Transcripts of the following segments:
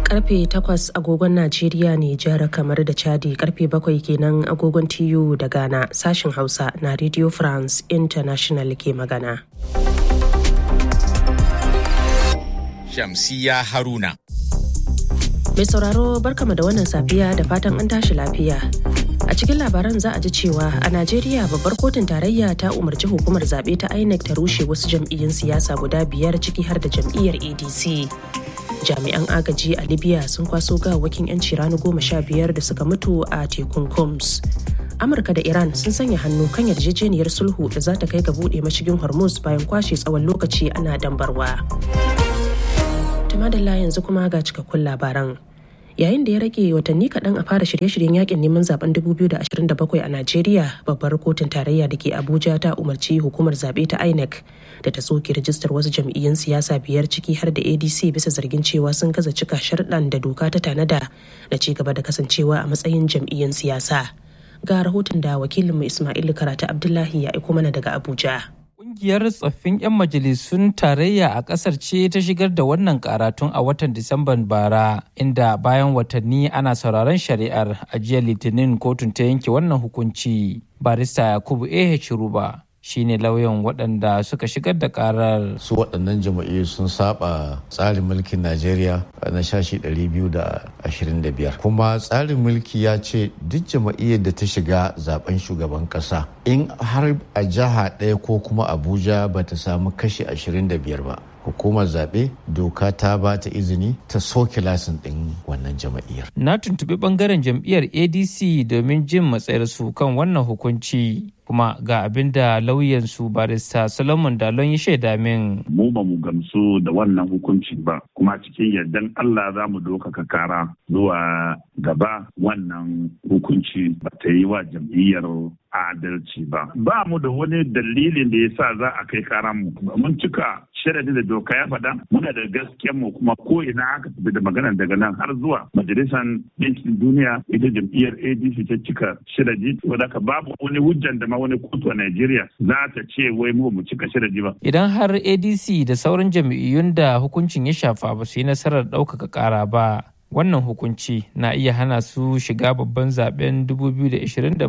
Karfe 8 agogon Najeriya, Nijar, kamar da Chadi, karfe 7 kenan agogon TU da Ghana. Sashen Hausa na Radio France International ke magana. Shamsiya Haruna. Mai sauraro barkama da wannan safiya da fatan an tashi lafiya. A cikin labaran za a ji cewa a Najeriya babbar kotun tarayya ta umarci hukumar zaɓe ta INEC ta rushe wasu jam'iyyun siyasa guda 5 ciki har da jam'iyyar ADC. Jami'an agaji a Libya sun kwaso gawawwakin 'yanci rani 15 da suka mutu a tekun Combs. Amurka da Iran sun sanya hannu kan yarjejeniyar sulhu da za ta kai ga buɗe mashigin Hormuz bayan kwashe tsawon lokaci ana dambarwa. Tumadalla yanzu kuma ga cikakkun labaran. Yayin da ya rage watanni kaɗan a fara shirye-shiryen yakin neman zaben 2027 a Najeriya, babbar kotun tarayya da ke Abuja ta umarci hukumar zaɓe ta INEC da ta soke rajistar wasu jam'iyyun siyasa 5 ciki har da ADC bisa zargin cewa sun gaza cika sharɗan da doka ta tanada na ci gaba da kasancewa a matsayin jam'iyyun siyasa. Ga rahoton da wakilinmu Ismail Karatu Abdullahi ya aiko mana daga Abuja. Ƙungiyar tsoffin 'yan majalisun tarayya a ƙasar ce ta shigar da wannan karatun a watan Disamban bara, inda bayan watanni ana sauraron shari'ar, a jiya Litinin kotun ta yanke wannan hukunci. Barista Yakubu Ruba shine lauyan waɗanda suka shigar da karar. Su waɗannan jama'iyyu sun saba tsarin mulkin Najeriya na shashi 225. Kuma tsarin mulki ya ce duk jama'iyyar da ta shiga zaben shugaban ƙasa, in har a jiha ɗaya ko kuma Abuja ba ta samu kashi 25 ba, hukumar zaɓe doka ta ba ta izini ta soke lasin ɗin wannan jama'iyyar. Na tuntuɓi ɓangaren jam'iyyar ADC domin jin matsayarsu kan wannan hukunci. Kuma ga abin da lauyansu barista Solomon Dalon ya shaida min. Mu ba mu gamsu da wannan hukunci ba, kuma cikin yardan Allah za mu ɗaukaka kara zuwa gaba. Wannan hukunci ba ta yi wa jam'iyyar adalci ba. Ba mu da wani dalilin da ya sa za a kai kara mu. Mun cika sharadin da doka ya faɗa, muna da gaskiyar mu, kuma ko ina aka tafi da magana daga nan har zuwa majalisar ɗinkin duniya, ita jam'iyyar ADC ta cika sharadi, wadda ka babu wani hujjan da wani kotu a Najeriya za ta ce wai mu cika sharadi ba. Idan har ADC da sauran jam'iyyun da hukuncin ya shafa ba su yi nasarar ɗaukaka ƙara ba, wannan hukunci na iya hana su shiga babban zaben 2027.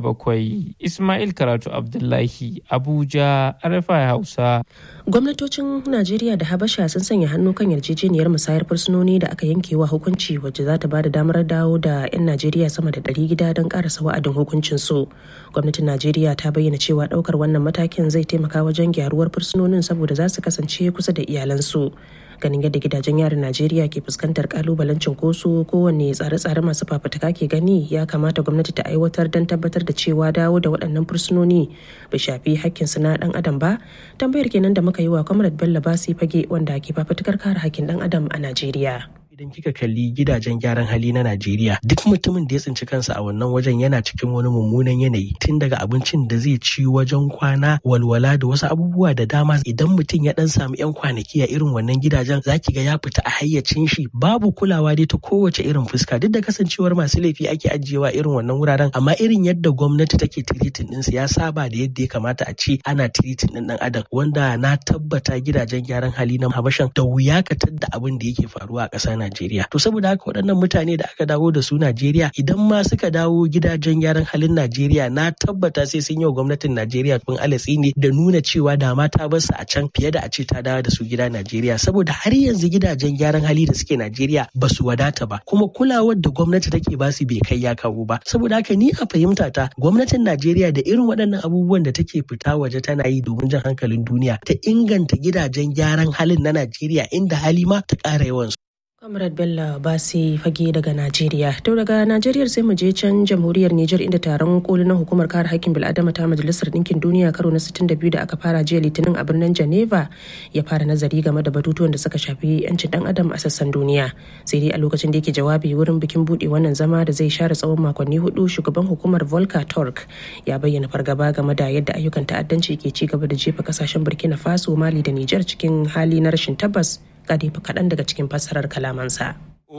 Ismail Karatu Abdullahi, Abuja, RFI Hausa. Gwamnatocin Najeriya da Habasha sun sanya hannu kan yarjejeniyar musayar fursunoni da aka yanke wa hukunci, wacce za ta ba da damar dawo da 'yan Najeriya sama da 100 gida don karasa wa'adin hukuncin su. Gwamnatin Najeriya ta bayyana cewa daukar wannan matakin zai taimaka wajen gyaruwar fursunonin saboda za su kasance kusa da iyalansu. Ganin yadda gidajen yarin Najeriya ke fuskantar kalubalen cunkoso, kowanne tsare-tsare masu fafutuka ke gani ya kamata gwamnati ta aiwatar don tabbatar da cewa dawo da waɗannan fursunoni bai shafi hakkinsu na ɗan adam ba. Tambayar kenan da muka yi wa Comrade Bello Basi Fage, wanda ke fafutukar kare hakkin ɗan adam a Najeriya. Idan kika kalli gidajen gyaran hali na Najeriya, duk mutumin da ya tsinci kansa a wannan wajen yana cikin wani mummunan yanayi, tun daga abincin da zai ci, wajen kwana, walwala da wasu abubuwa da dama. Idan mutum ya dan samu 'yan kwanaki a irin wannan gidajen, zaki ga ya fita a hayyacin shi, babu kulawa dai ta kowace irin fuska, duk da kasancewar masu laifi ake ajiyewa irin wannan wuraren, amma irin yadda gwamnati take tiritin din su ya saba da yadda ya kamata a ce ana tiritin din dan adam, wanda na tabbata gidajen gyaran hali na Habashan da wuya ka tadda abin da yake faruwa a ƙasar Najeriya. To saboda haka waɗannan mutane da aka dawo da su Najeriya, idan ma suka dawo gidajen gyaran halin Najeriya, na tabbata sai sun yi wa gwamnatin Najeriya kun alatsi ne da nuna cewa da ma ta bar su a can fiye da a ce ta dawo da su gida Najeriya, saboda har yanzu gidajen gyaran hali da suke Najeriya ba su wadata ba, kuma kulawar da gwamnati take ba su bai kai ya kawo ba. Saboda haka ni a fahimta ta, gwamnatin Najeriya da irin waɗannan abubuwan da take fita waje tana yi domin jan hankalin duniya, ta inganta gidajen gyaran halin na Najeriya, inda hali ma ta ƙara yawan su. Comrade Bello Basi Fage daga Najeriya. To daga Najeriya sai mu je can jamhuriyar Nijar, inda taron koli na hukumar kare haƙƙin bil'adama ta Majalisar Ɗinkin Duniya karo na 62 da aka fara jiya Litinin a birnin Geneva ya fara nazari game da batutuwan da suka shafi 'yancin ɗan adam a sassan duniya. Sai dai a lokacin da yake jawabi wurin bikin buɗe wannan zama da zai share tsawon makonni 4, shugaban hukumar Volker Turk ya bayyana fargaba game da yadda ayyukan ta'addanci ke ci gaba da jefa kasashen Burkina Faso, Mali da Nijar cikin hali na rashin tabbas. Kaɗan daga cikin fassarar kalamansa.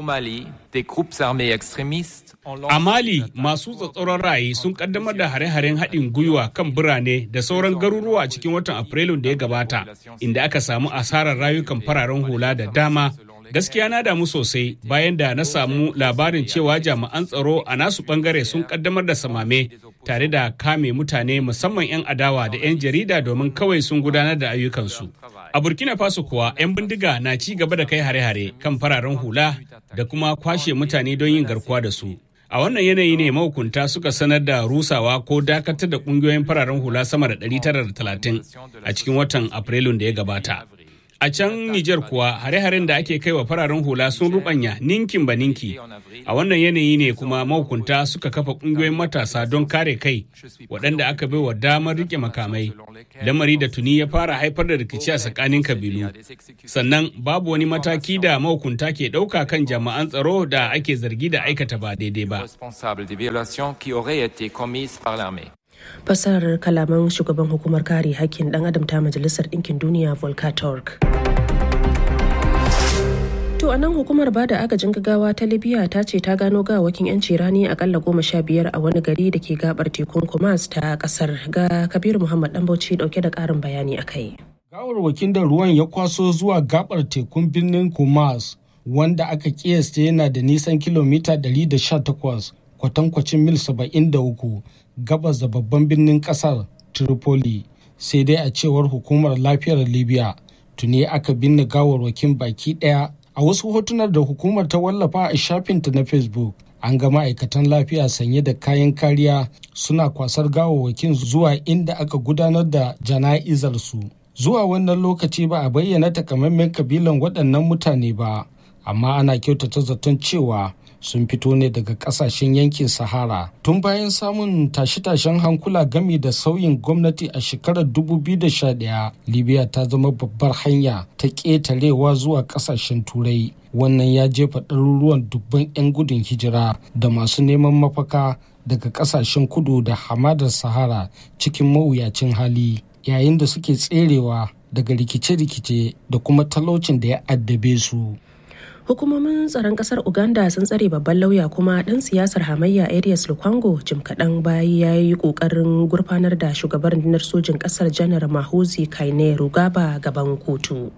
A Mali, masu tsatsauran ra'ayi sun kaddamar da hare-haren haɗin gwiwa kan birane da sauran garuruwa cikin watan Afrilun da ya gabata, inda aka samu asarar rayukan fararen hula da dama Gaskiya na damu sosai bayan da na samu labarin cewa jami'an tsaro a nasu bangare sun kaddamar da samame tare da kame mutane musamman 'yan adawa da 'yan jarida domin kawai sun gudanar da ayyukansu. A Burkina Faso kuwa 'yan bindiga na ci gaba da kai hare-hare kan fararen hula da kuma kwashe mutane don yin garkuwa da su. A wannan yanayi ne mahukunta suka sanar da rusawa ko dakatar da kungiyoyin fararen hula sama da 930 a cikin watan Afrilun da ya gabata. A can Nijar kuwa hare-haren da ake kai wa fararen hula sun rubanya ninkin ba ninki. A wannan yanayi ne kuma mahukunta suka kafa kungiyoyin matasa don kare kai waɗanda aka bai wa damar rike makamai. Lamari da tuni ya fara haifar da rikici a tsakanin kabilu. Sannan babu wani mataki da mahukunta ke ɗauka kan jami'an tsaro da ake zargi da aikata ba daidai ba. Fasarar kalaman shugaban hukumar kare hakkin ɗan adam ta Majalisar Ɗinkin Duniya Volker Turk. To a nan hukumar bada agajin gaggawa ta Libya ta ce ta gano gawakin 'yanci rani akalla 15 a wani gari da ke gabar tekun Kumas ta kasar. Ga Kabiru Muhammad Dambauci dauke da karin bayani a kai. Gawarwakin da ruwan ya kwaso zuwa gabar tekun birnin Kumas wanda aka kiyasta yana da nisan kilomita 118 kwatankwacin mil 73 gabas da babban birnin kasar Tripoli. Sai dai a cewar hukumar lafiyar Libya tuni aka binne gawarwakin baki daya. A wasu hotunan da hukumar ta wallafa a shafinta na Facebook, an ga ma'aikatan lafiya sanye da kayan kariya suna kwasar gawarwakin zuwa inda aka gudanar da jana'izar su. Zuwa wannan lokaci ba a bayyana takamaiman kabilan waɗannan mutane ba, amma ana kyautata zaton cewa sun fito ne daga kasashen yankin Sahara. Tun bayan samun tashe-tashen hankula gami da sauyin gwamnati a shekarar 2011, Libya ta zama babbar hanya ta ƙetarewa zuwa kasashen Turai. Wannan ya jefa ɗaruruwan dubban 'yan gudun hijira da masu neman mafaka daga kasashen kudu da hamadar Sahara cikin mawuyacin hali, yayin da suke tserewa daga rikice-rikice da kuma talaucin da ya addabe su. Hukumomin tsaron kasar Uganda sun tsare babban lauya kuma ɗan siyasar hamayya Arias Lukwango jim kaɗan bayan ya yi ƙoƙarin gurfanar da shugaban rundunar sojin ƙasar Janar Mahuzi Kainerugaba gaban kotu.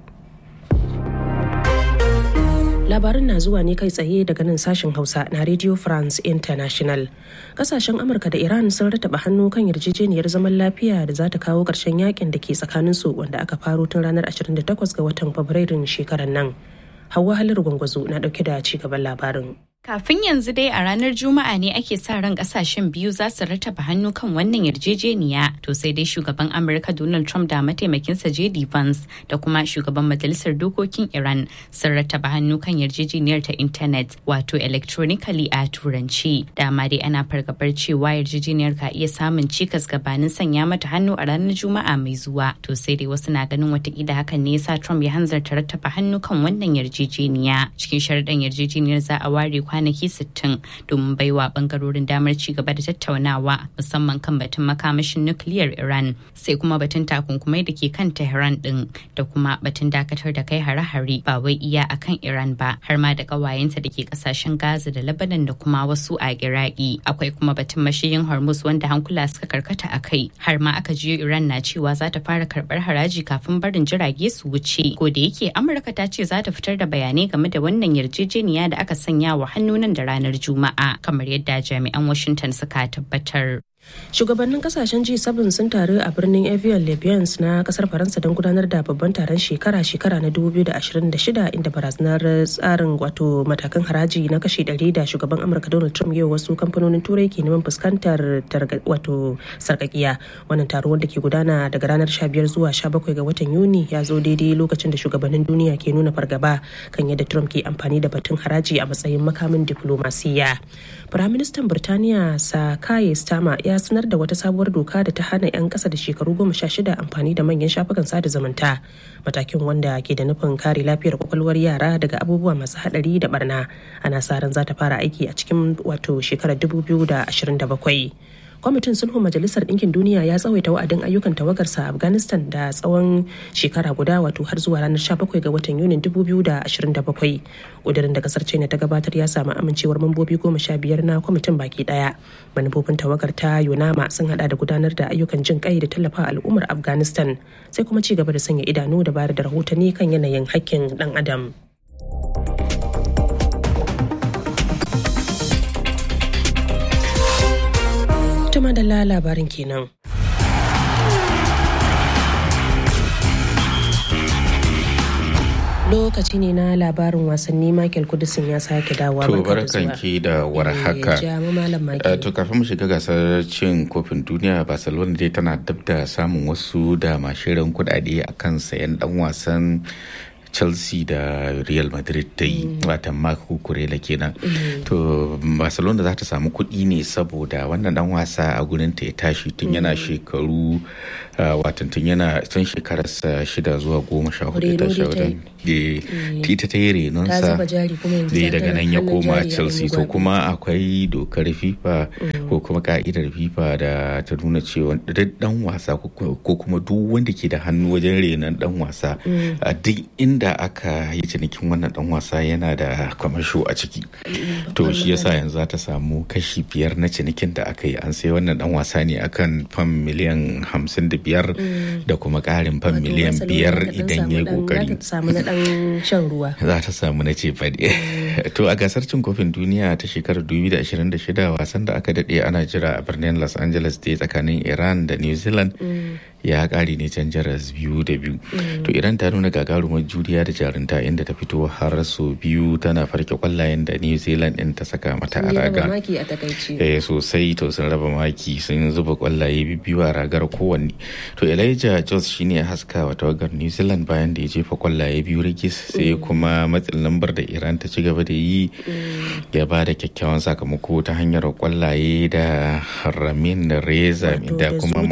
Labarin na zuwa ne kai tsaye daga nan sashen Hausa na Radio France International. Kasashen Amurka da Iran sun rataba hannu kan yarjejeniyar zaman lafiya da za ta kawo ƙarshen yakin da ke tsakaninsu wanda aka faro tun ranar 28 ga watan Fabrairun shekarar nan. Hauwa Haliru Gwangwazo na dauke da ci gaban labarin. Kafin yanzu dai a ranar Juma'a ne ake sa ran kasashen biyu za su rattaba hannu kan wannan yarjejeniya. To sai dai shugaban Amurka Donald Trump da mataimakinsa JD Vance da kuma shugaban Majalisar Dokokin Iran sun rattaba hannu kan yarjejeniyar ta intanet wato electronically a turanci. Dama dai ana fargabar cewa yarjejeniyar ka iya samun cikas gabanin sanya mata hannu a ranar Juma'a mai zuwa. To sai dai wasu na ganin watakila hakan ne yasa Trump ya hanzarta rattaba hannu kan wannan yarjejeniya. Cikin sharuɗan yarjejeniyar za a ware kwanaki 60 domin baiwa bangarorin damar ci gaba da tattaunawa musamman kan batun makamashin nukiliyar Iran sai kuma batun takunkumai da ke kan Tehran din da kuma batun dakatar da kai hare-hare ba wai iya akan Iran ba har ma da kawayenta da ke kasashen Gaza da Lebanon da kuma wasu a Iraki. Akwai kuma batun mashiyin Hormuz wanda hankula suka karkata a kai har ma aka jiyo Iran na cewa za ta fara karbar haraji kafin barin jirage su wuce. Ko da yake Amurka ta ce za ta fitar da bayanai game da wannan yarjejeniya da aka sanya wa hannunan da ranar Juma'a kamar yadda jami'an Washington suka tabbatar. Shugabannin kasashen G7 sun taru a birnin Evian Libyans na kasar Faransa don gudanar da babban taron shekara-shekara na 2026 inda barazanar tsarin wato matakan haraji na kashi 100 da shugaban Amurka Donald Trump yau wasu kamfanonin turai ke neman fuskantar wato sarkakiya. Wannan taro wanda ke gudana daga ranar 15 zuwa 17 ga watan Yuni ya zo daidai lokacin da shugabannin duniya ke nuna fargaba kan yadda Trump ke amfani da batun haraji a matsayin makamin diplomasiya. Firaministan Birtaniya Sir Keir Starmer ya sanar da wata sabuwar doka da ta hana 'yan ƙasa da shekaru 16 amfani da manyan shafukan sada zumunta, matakin wanda ke da nufin kare lafiyar kwakwalwar yara daga abubuwa masu haɗari da barna. Ana sa ran za ta fara aiki a cikin wato shekarar 2027. Kwamitin sulhun Majalisar Ɗinkin Duniya ya tsawaita wa'adin ayyukan tawagarsa a Afghanistan da tsawon shekara guda wato har zuwa ranar 17 ga watan Yunin 2027. Ƙudurin da kasar China ta gabatar ya samu amincewar mambobi 15 na kwamitin baki ɗaya. Manufofin tawagar ta Yunama sun hada da gudanar da ayyukan jin kai da tallafa al'ummar Afghanistan sai kuma ci gaba da sanya idanu da bayar da rahotanni kan yanayin hakkin ɗan adam. madalla labarin kenan. Lokaci ne na labarin wasanni. Michael Kudisin ya sake dawowa. To barkanki da warhaka. To kafin mu shiga gasar cin kofin duniya, Barcelona dai tana dab da samun wasu da mashirin kudade akan sayan dan wasan Chelsea da Real Madrid ta yi watan Marco Kurela kenan. To Barcelona za ta samu kuɗi ne saboda wannan dan wasa a gurin ta ya tashi tun yana shekaru watan tun shekararsa 6 zuwa 14 ta shawarar ita ta yi renonsa daga nan ya koma Chelsea. To kuma akwai dokar FIFA ko kuma ka'idar FIFA da ta nuna cewa duk dan wasa ko kuma duk wanda ke da hannu wajen renon dan wasa a duk inda aka yi cinikin wannan dan wasa yana da kwamasho a ciki. To shi yasa yanzu za ta samu kashi 5 na cinikin da aka yi. An sai wannan dan wasa ne akan fam miliyan 55 da kuma karin fam miliyan 5 idan ya yi kokari. Za ta samu na ce faɗi. To a gasar cin kofin duniya ta shekarar 2026 wasan da aka daɗe ana jira a birnin Los Angeles da tsakanin Iran da New Zealand ya ƙare ne can jaras 2-2. To Iran ta nuna gagarumar juriya da jarunta inda ta fito har sau biyu tana farke kwallayen da New Zealand din ta saka mata a raga. Sosai to sun raba maki, sun zuba kwallaye biyu a ragar kowanne. To Elijah Jones shine ya haska wa tawagar New Zealand bayan da ya jefa kwallaye biyu rigis, sai kuma matsin lambar da Iran ta ci gaba da yi ya ba da kyakkyawan sakamako ta hanyar kwallaye da Ramin Reza da kuma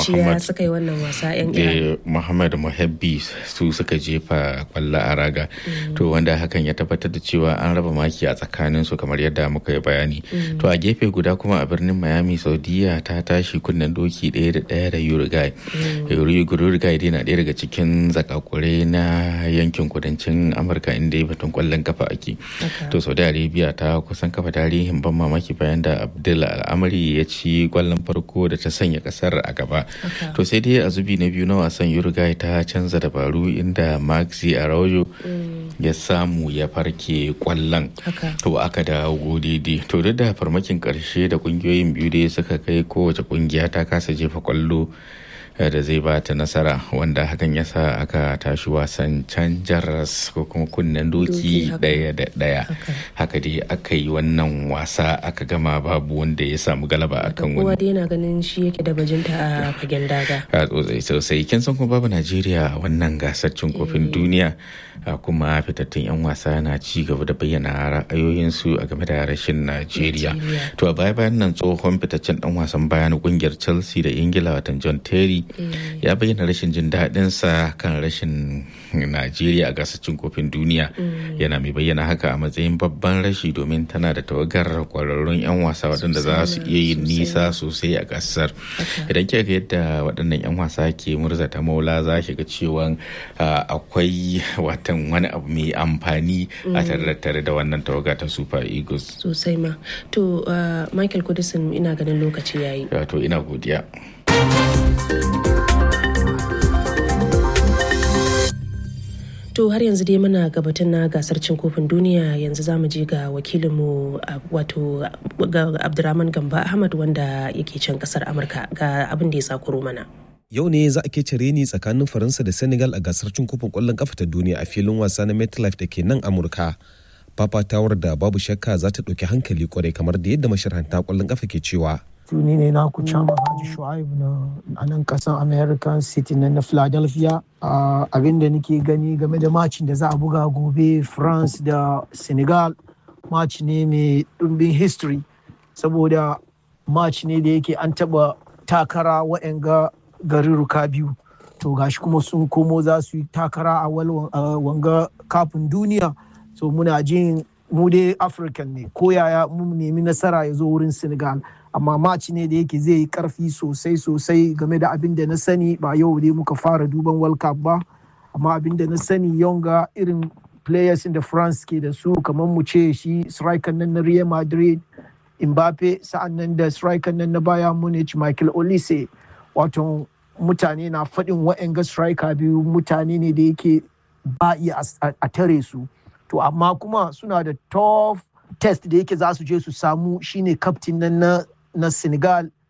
Muhammad Muhabbi su suka jefa kwallo a raga. To wanda hakan ya tabbatar da cewa an raba maki a tsakanin su kamar yadda muka yi bayani. To a gefe guda kuma a birnin Miami, Saudiya ta tashi kunnen doki 1-1 da Uruguay. Uruguay dai na ɗaya daga cikin zakakure na yankin kudancin Amurka inda ya batun kwallon kafa ake. To Saudi Arabia ta kusan kafa tarihin ban mamaki bayan da Abdul Al'amari ya ci kwallon farko da ta sanya kasar a gaba. To sai dai a zubi na biyu na wasan Uruguay ta canza dabaru inda Maxi Araujo ya samu ya farke kwallon. To aka dawo daidai. To duk da farmakin karshe da kungiyoyin biyu dai suka kai, kowace kungiya ta kasa jefa kwallo da zai ba ta nasara, wanda hakan ya sa aka tashi wasan can jaras ko kuma kunnen doki 1-1. Haka dai aka yi wannan wasa aka gama babu wanda ya samu galaba akan wani. Kowa dai yana ganin shi yake da bajinta a fagen daga. Sosai kin san kuma babu Najeriya wannan gasar cin kofin duniya, kuma fitattun 'yan wasa na ci gaba da bayyana ra'ayoyinsu a game da rashin Najeriya. To a baya-bayan nan tsohon fitaccen dan wasan baya na kungiyar Chelsea da Ingila watan John Terry ya bayyana rashin jin daɗinsa kan rashin Najeriya a gasar cin kofin duniya. Yana mai bayyana haka a matsayin babban rashi domin tana da tawagar kwararrun 'yan wasa waɗanda za su iya yin nisa sosai a gasar. Idan kika ga yadda waɗannan 'yan wasa ke murzata maula, za ki ga cewa akwai watan wani abu mai amfani a tare da wannan tawaga ta Super Eagles. Sosai ma. To Michael Kudisin, ina ganin lokaci yayi. To ina godiya. To har yanzu dai muna gabatun na gasar cin kofin duniya. Yanzu za mu je ga wakilinmu wato ga Abdurrahman Gamba Ahmad wanda yake can kasar Amurka ga abin da ya sakuro mana. Yau ne za a kece reni tsakanin Faransa da Senegal a gasar cin kofin kwallon kafa ta duniya a filin wasa na MetLife da ke nan Amurka. Fafatawar da babu shakka za ta ɗauki hankali kwarai kamar da yadda masharhanta kwallon kafa ke cewa. Ni ne na ku Chama Haji Shu'aib a nan kasan American City na Philadelphia. Abin da nake gani game da macin da za a buga gobe France da Senegal, match ne mai ɗumbin history, saboda match ne da yake an taɓa takara wa'anga garuruka biyu. To gashi kuma sun komo za su yi takara a wanga kafin duniya. So muna jin mu dai African ne, ko yaya mu nemi nasara ya zo wurin Senegal. Amma match ne da yake zai yi karfi sosai game da abin da na sani. Ba yau dai muka fara duban World Cup ba, amma abin da na sani yonga irin players in da France ke da su, kamar mu ce shi striker nan na Real Madrid Mbappe, sa'an nan da striker nan na Bayern Munich Michael Olise. Wato mutane na faɗin wa'anga striker biyu mutane ne da yake ba iya a tare su. To amma kuma suna da tough test da yake za su je su samu, shine captain nan na Senegal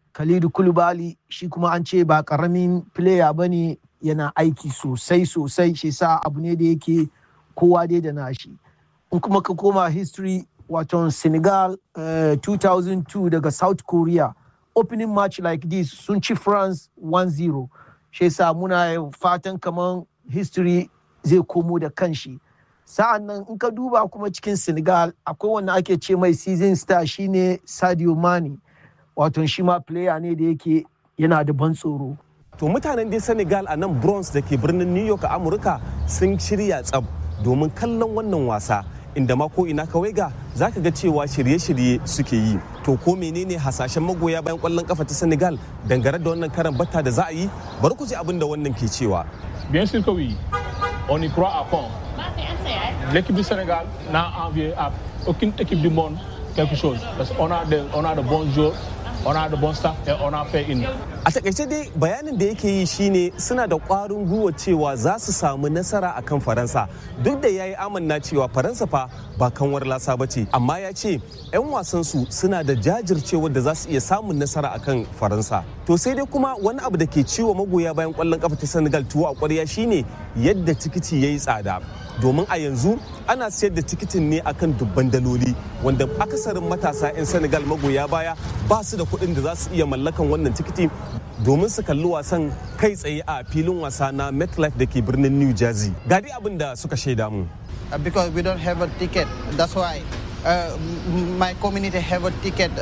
Khalidu Koulibaly shi kuma an ce ba karamin player bane, yana aiki sosai shi sa abu ne da yake kowa dai da nashi. In kuma ka koma history wato Senegal 2002 daga South Korea, opening match like this sun ci France 1-0. Shi sa muna fatan kaman history zai komo da kanshi. Sa'an nan in ka duba kuma cikin Senegal akwai wanda ake ce mai season star shine Sadio Mane, wato shi ma player ne da yake yana da ban tsoro. To mutanen dai Senegal a nan Bronx da ke birnin New York a Amurka sun shirya tsab domin kallon wannan wasa, inda ma ko ina kawai ga zaka ga cewa shirye-shirye suke yi. To ko menene hasashen magoya bayan kwallon kafa ta Senegal dangane da wannan karan batta da za a yi? Bari ku ji abin da wannan ke cewa. Bien sûr que oui, on y croit à fond. L'équipe du Sénégal n'a envié à aucune équipe du monde quelque chose. Parce qu'on a de bons joueurs, on a de bons staff et on a fait une. A takaice dai bayanin da yake yi shine suna da ƙwarin gwiwa cewa za su samu nasara akan Faransa, duk da yayi amanna cewa Faransa fa ba kanwar lasa bace, amma ya ce 'yan wasan su suna da jajircewa da za su iya samun nasara akan Faransa. To sai dai kuma wani abu da ke ciwo magoya bayan ƙwallon kafa ta Senegal tuwo a ƙwarya shine yadda tikiti yayi tsada. Domin a yanzu ana sayar da tikitin ne akan dubban daloli, wanda akasarin matasa 'yan Senegal magoya baya ba su da kuɗin da za su iya mallakan wannan tikiti domin su kalli wasan kai tsaye a filin wasa na MetLife da ke birnin New Jersey. Ga dai abin da suka shaida mu. Because we don't have a ticket, that's why my community have a ticket,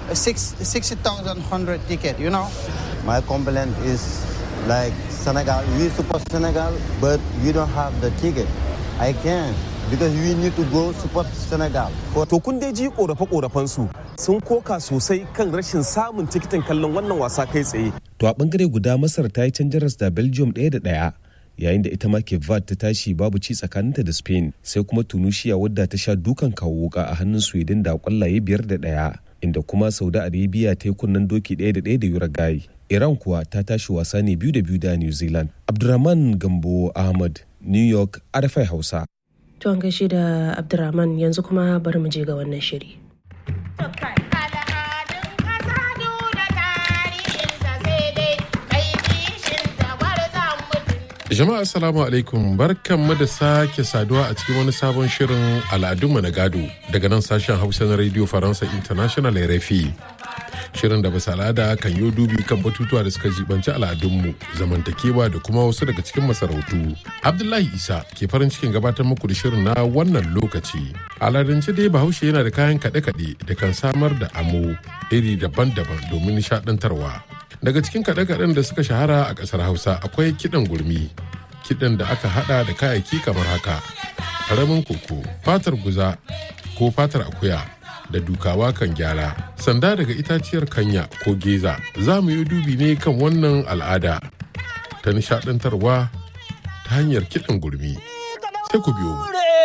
60,100 ticket, you know. My complaint is like Senegal, we support Senegal, but we don't have the ticket. I can because we need to go support Senegal. To kun dai ji korafe-korafen su sun koka sosai kan rashin samun tikitin kallon wannan wasa kai tsaye. To a bangare guda Masar ta yi canjaras da Belgium 1-1 yayin da ita ma Cape Verde ta tashi babu ci tsakaninta da Spain, sai kuma Tunisia wadda ta sha dukan kawo wuka a hannun Sweden da kwallaye 5-1, inda kuma Saudi Arabia ta yi kunnen doki 1-1 da Uruguay. Iran kuwa ta tashi wasa ne 2-2 da New Zealand. Abdurrahman Gambo Ahmad, New York, RFI Hausa. To an gaishe da Abdurrahman, yanzu kuma bari mu je ga wannan shiri. Jama'a assalamu alaikum, barkanmu da sake saduwa a cikin wani sabon shirin al'adunmu na gado daga nan sashen Hausa na Radio Faransa International RFI. Shirin da bisa al'ada kan yi dubi kan batutuwa da suka jibanci al'adunmu, zamantakewa da kuma wasu daga cikin masarautu. Abdullahi Isa ke farin cikin gabatar muku da shirin na wannan lokaci. Al'adance dai Bahaushe yana da kayan kaɗe-kaɗe da kan samar da amo iri daban-daban domin nishaɗantarwa. Daga cikin kaɗe-kaɗen da suka shahara a ƙasar Hausa akwai kiɗan gurmi, kiɗan da aka haɗa da kayayyaki kamar haka: ƙaramin koko, fatar guza ko fatar akuya da dukawa kan gyara, sanda daga itaciyar kanya ko geza. Za mu yi dubi ne kan wannan al'ada ta nishaɗantarwa ta hanyar kiɗan gurmi. Sai ku biyo mu.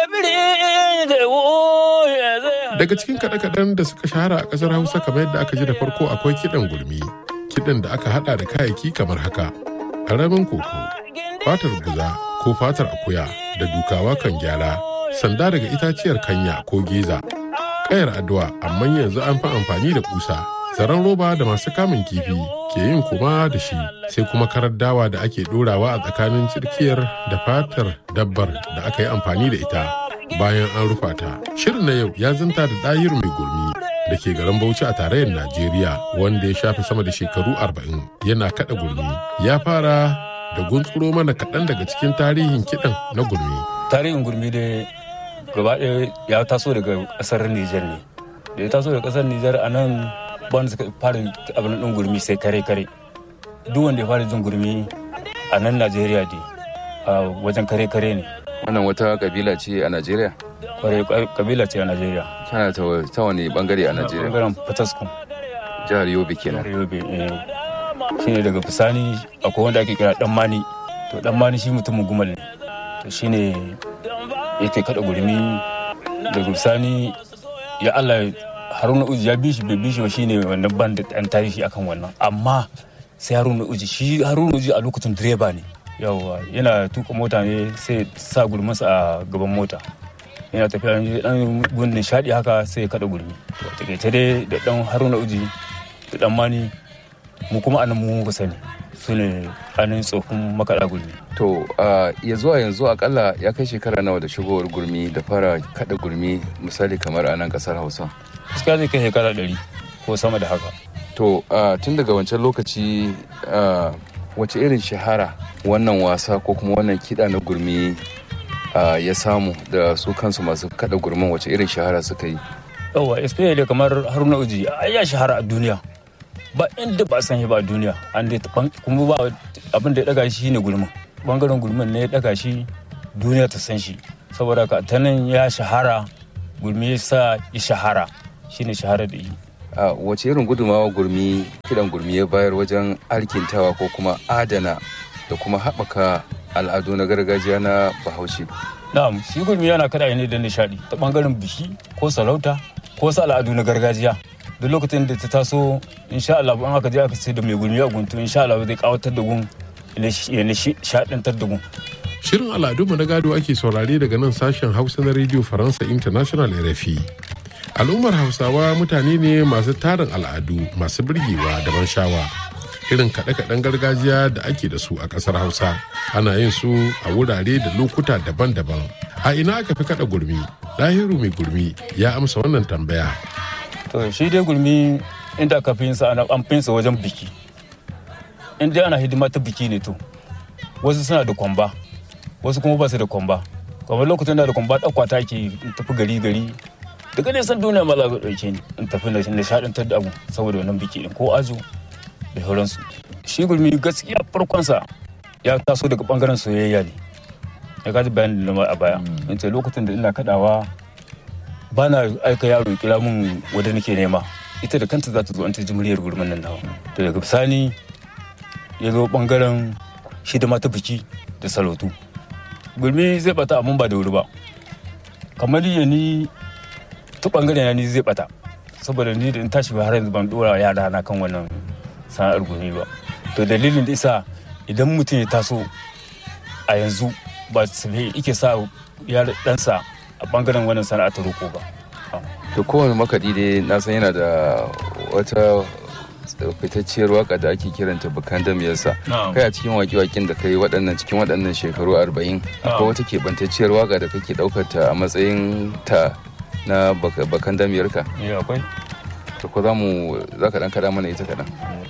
Daga cikin kaɗe-kaɗen da suka shahara a ƙasar Hausa kamar yadda aka ji da farko akwai kiɗan gurmi, kiɗan da aka haɗa da kayayyaki kamar haka: ƙaramin koko, fatar guza ko fatar akuya da dukawa kan gyara, sanda daga itaciyar kanya ko geza, kayar addu'a amma yanzu an fi amfani da kusa, zaren roba da masu kamun kifi ke yin kuma da shi, sai kuma karar dawa da ake ɗorawa a tsakanin cirkiyar da fatar dabbar da aka yi amfani da ita bayan an rufa ta. Shirin na yau ya zanta da Ɗahiru mai gurmi da ke garin Bauchi a tarayyar Najeriya, wanda ya shafe sama da shekaru 40 yana kaɗa gurmi. Ya fara da guntsuro mana kaɗan daga cikin tarihin kiɗan na gurmi. Tarihin gurmi dai gaba ɗaya ya taso daga ƙasar Nijar ne. Da ya taso daga ƙasar Nijar a nan wanda suka fara abin ɗin gurmi sai kare-kare. Duk wanda ya fara jin gurmi a nan Najeriya dai a wajen kare-kare ne. Wannan wata kabila ce a Najeriya? Kwarai kabila ce a Najeriya. Tana ta wani bangare a Najeriya? Bangaren Fataskum. Jihar Yobe kenan. Jihar Yobe, shine daga Fisani akwai wanda ake kira Dan Mani. To Dan Mani shi mutumin Gumal ne. To shine yake kada gurmi daga Fisani. Ya Allah, Haruna Uji ya bishi bai bishi ba, shine wannan band an tarihi akan wannan. Amma sai Haruna Uji, shi Haruna Uji a lokacin direba ne. Yawwa, yana tuka mota ne sai sa gurmansa a gaban mota. Yana tafiya dan gun nishadi haka sai ya kada gurmi. To takeice dai da dan Haruna Uji da Dan Mani mu kuma anan mu sani su ne anan tsofin makaɗa gurmi. To ya zuwa yanzu akalla ya kai shekara nawa da shigowar gurmi da fara kaɗa gurmi misali kamar a nan ƙasar Hausa? Gaskiya zai kai shekara 100 ko sama da haka. To tun daga wancan lokaci wace irin shahara wannan wasa ko kuma wannan kiɗa na gurmi ya samu da su kansu masu kaɗa gurmin wace irin shahara suka yi? Yawa especially kamar Haruna Uji ya shahara a duniya. Ba inda ba san shi ba a duniya an dai kuma ba abin da ya daga shi ne gulmin bangaren gulmin ne ya daga shi duniya ta san shi saboda ka ta nan ya shahara gulmi ya sa ya shahara shine shahara da yi. Wace irin gudumawa gurmi kidan gurmi ya bayar wajen alkintawa ko kuma adana da kuma haɓaka al'adu na gargajiya na Bahaushe? Na'am, shi gurmi yana kada ne da nishadi ta bangaren biki ko sarauta ko wasu al'adu na gargajiya. Duk lokacin da ta taso insha Allah in aka je aka ce da mai gurmi a guntu insha Allah zai kawatar da gun ya nishadantar da gun. Shirin al'adunmu na gado ake saurare daga nan sashen Hausa na Radio Faransa International RFI. Al'ummar Hausawa mutane ne masu tarin al'adu masu birgewa da ban shawa. Irin kaɗe-kaɗen gargajiya da ake da su a ƙasar Hausa ana yin su a wurare da lokuta daban-daban. A ina aka fi kaɗa gurmi? Dahiru mai gurmi ya amsa wannan tambaya. To shi dai gurmi inda aka fi yinsa an fi yinsa wajen biki. In dai ana hidima ta biki ne to. Wasu suna da kwamba, wasu kuma ba su da kwamba. Kamar lokacin da kwamba ɗauka ta ke tafi gari-gari. Daga nisan duniya ma za ka ɗauke ni in tafi na nishaɗantar da abu saboda wannan biki ɗin ko ajo da sauransu. Shi gurmi gaskiya farkonsa ya taso daga ɓangaren soyayya ne. Ya kaji bayanin da a baya. In ce lokacin da ina kaɗawa ba na aika yaro ya kira min wadda nake nema ita da kanta za ta zo an ta ji muryar gurmin nan nawa to daga bisani ya zo bangaren hidima ta biki da sarautu gurmi zai bata amma ba da wuri ba kamar ni ta bangaren ni zai bata saboda ni da in tashi har yanzu ban dora yara na kan wannan sana'ar gurmi ba to dalilin da isa idan mutum ya taso a yanzu ba su yake sa yara ɗansa a bangaren wannan sana'a ta roƙo ba. To kowane makaɗi dai na san yana da wata fitacciyar waka da ake kiranta bakan damiyarsa. Kai a cikin waƙe-waƙen da kai cikin waɗannan shekaru 40 akwai wata keɓantacciyar waka da kake ɗaukar ta a matsayin ta na bakan damiyarka? Akwai. To ko za ka ɗan kaɗa mana ita kaɗan?